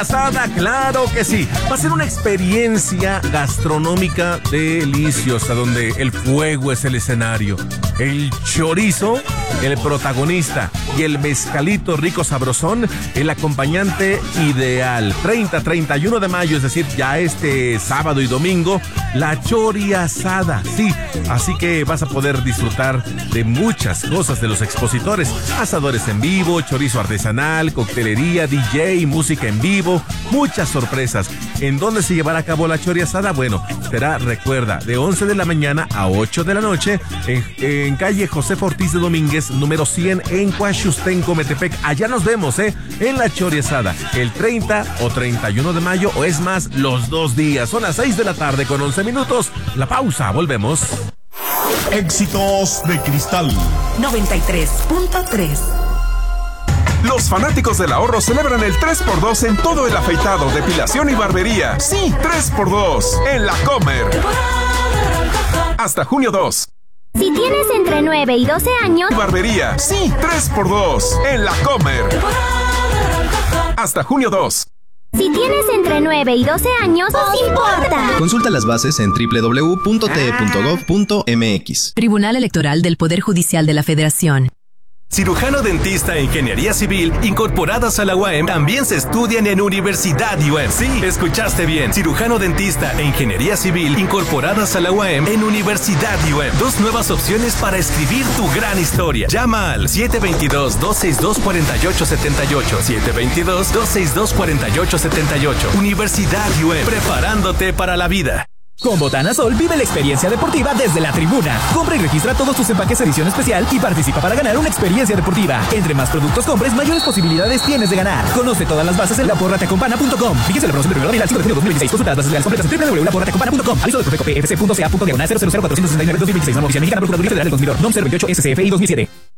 Asada, claro que sí. Va a ser una experiencia gastronómica deliciosa donde el fuego es el escenario, el chorizo, el protagonista y el mezcalito rico sabrosón, el acompañante ideal. 30-31 de mayo, es decir, ya este sábado y domingo, la chori asada, sí. Así que vas a poder disfrutar de muchas cosas de los expositores. Asadores en vivo, chorizo artesanal, coctelería, DJ, música en vivo. Muchas sorpresas. ¿En dónde se llevará a cabo la chori asada? Bueno, será, recuerda, de 11 de la mañana a 8 de la noche en calle José Ortiz de Domínguez, número 100, en Coaxustenco, Metepec. Allá nos vemos, en la chori asada, el 30 o 31 de mayo, o es más, los 2 días. Son las 6 de la tarde con 11 minutos. La pausa, volvemos. Éxitos de Cristal 93.3. Los fanáticos del ahorro celebran el 3x2 en todo el afeitado, depilación y barbería. Sí, 3x2 en La Comer. Hasta junio 2. Si tienes entre 9 y 12 años... Barbería. Sí, 3x2 en La Comer. Hasta junio 2. Si tienes entre 9 y 12 años, ¡no importa! Consulta las bases en www.te.gov.mx. Tribunal Electoral del Poder Judicial de la Federación. Cirujano dentista e ingeniería civil incorporadas a la UAM también se estudian en Universidad UAM. Sí, escuchaste bien. Cirujano dentista e ingeniería civil incorporadas a la UAM en Universidad UAM. 2 nuevas opciones para escribir tu gran historia. Llama al 722-262-4878. 722-262-4878. Universidad UAM. Preparándote para la vida. Con Botana Sol vive la experiencia deportiva desde la tribuna. Compra y registra todos tus empaques edición especial y participa para ganar una experiencia deportiva. Entre más productos compres, mayores posibilidades tienes de ganar. Conoce todas las bases en laporrateacompana.com. Fíjese la promoción de 1 de abril al 5 de junio de 2026. Consulta las bases legales completas en www.laporrateacompana.com. Aviso de Profeco PFC.ca.diagonal 00469-2026. Norma oficial mexicana, Procuraduría Federal del Consumidor. NOM 028 SCFI 2007.